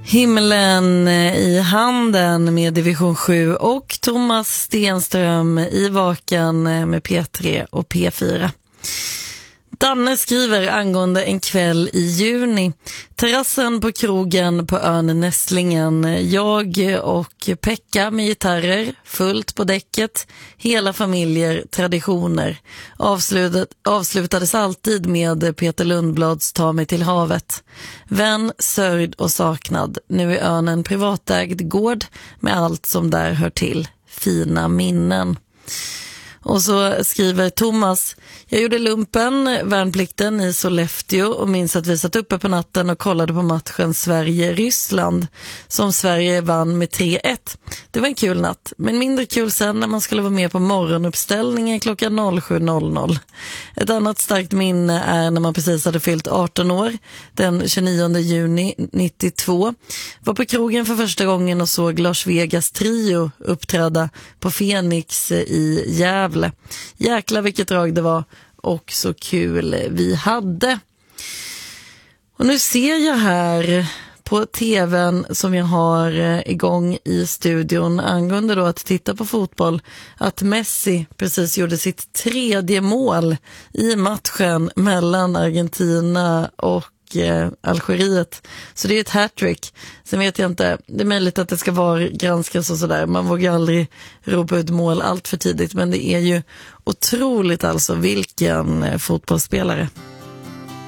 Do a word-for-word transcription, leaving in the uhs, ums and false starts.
Himlen i handen med division sju och Thomas Stenström i vaken med P tre och P fyra. Danne skriver angående en kväll i juni. Terrassen på krogen på ön Nässlingen. Jag och Pekka med gitarrer, fullt på däcket. Hela familjer, traditioner. Avslutat, avslutades alltid med Peter Lundblads Ta mig till havet. Vän, sörjd och saknad. Nu är ön en privatägd gård med allt som där hör till. Fina minnen. Och så skriver Thomas: jag gjorde lumpen, värnplikten i Sollefteå och minns att vi satt uppe på natten och kollade på matchen Sverige-Ryssland som Sverige vann med tre ett. Det var en kul natt, men mindre kul sen när man skulle vara med på morgonuppställningen klockan sju noll noll. Ett annat starkt minne är när man precis hade fyllt arton år, den tjugonionde juni nittiotvå. Var på krogen för första gången och såg Lars Vegas trio uppträda på Fenix i Gävle. Jäklar vilket drag det var och så kul vi hade. Och nu ser jag här på tvn som jag har igång i studion angående då att titta på fotboll att Messi precis gjorde sitt tredje mål i matchen mellan Argentina och Algeriet. Så det är ett hattrick. Sen vet jag inte, det är möjligt att det ska vara granskas och sådär. Man vågar aldrig ropa ut mål allt för tidigt, men det är ju otroligt alltså vilken fotbollsspelare.